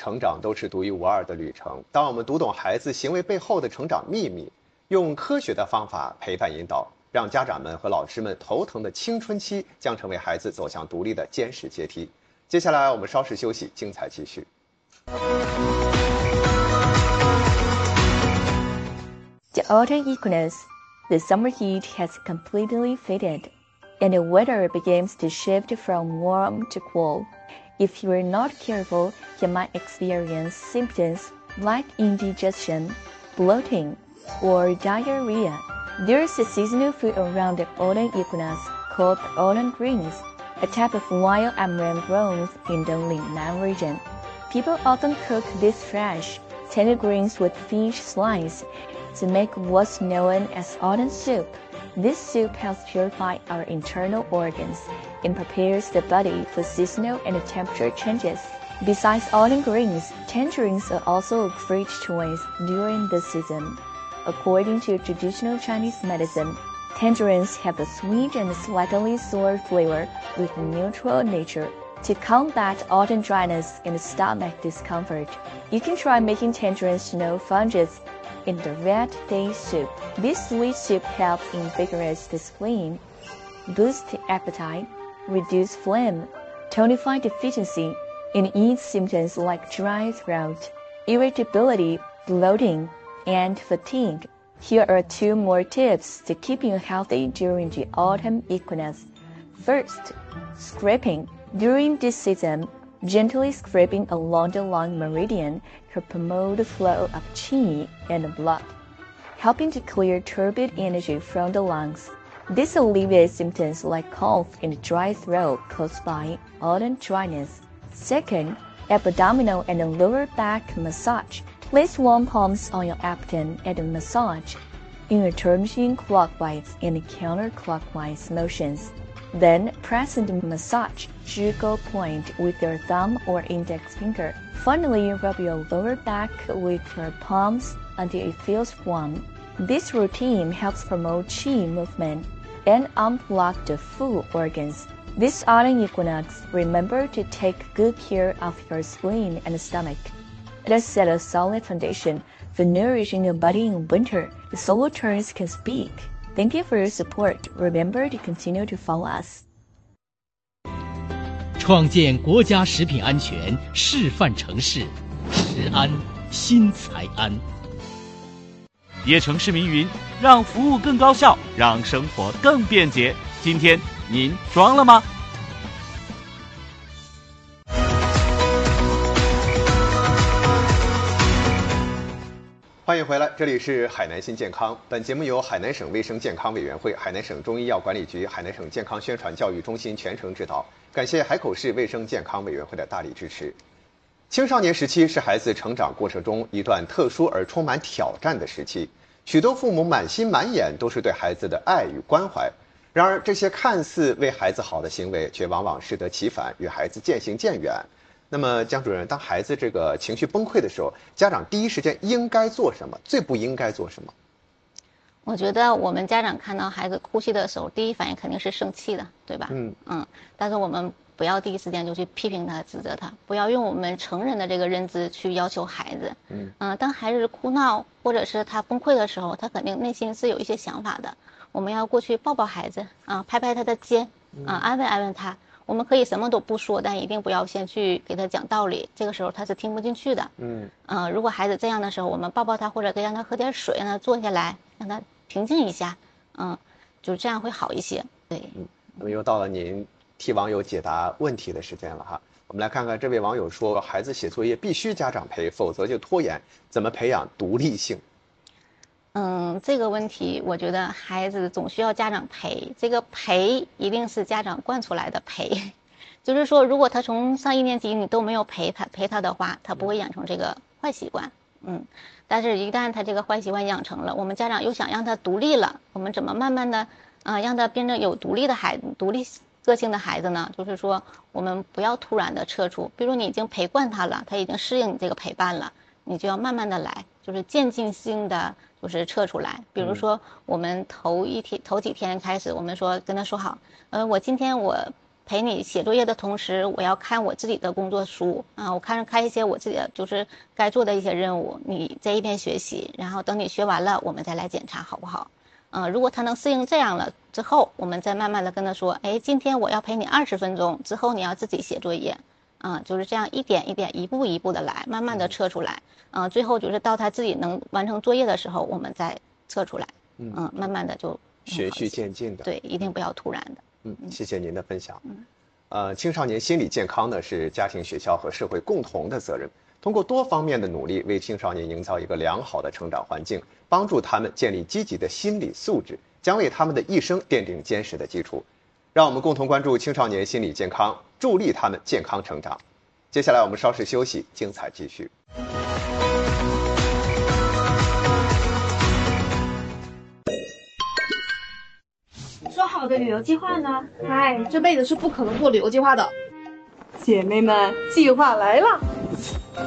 成长都是独一无二的旅程。当我们读懂孩子行为背后的成长秘密，用科学的方法陪伴引导，让家长们和老师们头疼的青春期将成为孩子走向独立的坚实阶梯。接下来我们稍事休息，精彩继续。 The autumn equinox, the summer heat has completely faded, and the weather begins to shift from warm to cool. If you are not careful, you might experience symptoms like indigestion, bloating, or diarrhea. There is a seasonal food around the autumn equinox called autumn greens, a type of wild amaranth grown in the Lingnan region. People often cook these fresh, tender greens with fish slices to make what's known as autumn soup. This soup helps purify our internal organs and prepares the body for seasonal and temperature changes. Besides autumn greens, tangerines are also a great choice during this season. According to traditional Chinese medicine, tangerines have a sweet and slightly sour flavor with a neutral nature. To combat autumn dryness and stomach discomfort, you can try making tangerine snow fungus in the red day soup. This sweet soup helps invigorate the spleen, boost appetite, reduce phlegm, tonify deficiency, and ease symptoms like dry throat, irritability, bloating, and fatigue. Here are 2 more tips to keep you healthy during the autumn equinox. First, scraping. During this season, gently scraping along the lung meridian can promote the flow of qi and blood, helping to clear turbid energy from the lungs. This alleviates symptoms like cough and dry throat caused by autumn dryness. Second, abdominal and lower back massage. Place warm palms on your abdomen and massage in alternating clockwise and counterclockwise motions. Then press and massage zhigo point with your thumb or index finger. Finally, rub your lower back with your palms until it feels warm. This routine helps promote qi movement and unblock the full organs. This autumn equinox, remember to take good care of your spleen and stomach. It has set a solid foundation for nourishing your body in winter. The solar turns can speak. Thank you for your support. Remember to continue to follow us. 创建国家食品安全示范城市，食安新才安。 椰城市民云：让服务更高效，让生活更便捷。今天您装了吗？ 欢迎回来，这里是海南新健康。本节目由海南省卫生健康委员会、海南省中医药管理局、海南省健康宣传教育中心全程指导，感谢海口市卫生健康委员会的大力支持。青少年时期是孩子成长过程中一段特殊而充满挑战的时期，许多父母满心满眼都是对孩子的爱与关怀，然而这些看似为孩子好的行为，却往往适得其反，与孩子渐行渐远。那么江主任，当孩子这个情绪崩溃的时候，家长第一时间应该做什么？最不应该做什么？ 我觉得我们家长看到孩子哭泣的时候，第一反应肯定是生气的，对吧？但是我们不要第一时间就去批评他、指责他，不要用我们成人的这个认知去要求孩子。当孩子哭闹或者是他崩溃的时候，他肯定内心是有一些想法的。我们要过去抱抱孩子拍拍他的肩安慰安慰他。我们可以什么都不说，但一定不要先去给他讲道理，这个时候他是听不进去的。如果孩子这样的时候，我们抱抱他，或者给让他喝点水，让他坐下来，让他平静一下，就这样会好一些。对， 那么又到了您替网友解答问题的时间了哈。我们来看看这位网友说，孩子写作业必须家长陪，否则就拖延，怎么培养独立性？ 这个问题我觉得孩子总需要家长陪，这个陪一定是家长惯出来的陪，就是说如果他从上1年级你都没有陪他的话，他不会养成这个坏习惯。但是一旦他这个坏习惯养成了，我们家长又想让他独立了，我们怎么慢慢的让他变成有独立的孩子，独立个性的孩子呢？就是说我们不要突然的撤出，比如你已经陪惯他了，他已经适应你这个陪伴了，你就要慢慢的来，就是渐进性的就是撤出来。比如说我们头几天开始，我们说跟他说好，我今天我陪你写作业的同时，我要看我自己的工作书啊，我看一些我自己的就是该做的一些任务，你在一边学习，然后等你学完了，我们再来检查好不好？如果他能适应这样了之后，我们再慢慢的跟他说，哎，今天我要陪你20分钟，之后你要自己写作业，就是这样一点一点、一步一步的来，慢慢的测出来，最后就是到他自己能完成作业的时候，我们再测出来，慢慢的就循序渐进的， 对，一定不要突然的。 谢谢您的分享。青少年心理健康呢是家庭、学校和社会共同的责任。通过多方面的努力，为青少年营造一个良好的成长环境，帮助他们建立积极的心理素质，将为他们的一生奠定坚实的基础。让我们共同关注青少年心理健康，助力他们健康成长。接下来我们稍事休息，精彩继续。 说好的旅游计划呢？这辈子是不可能做旅游计划的。 姐妹们，计划来了！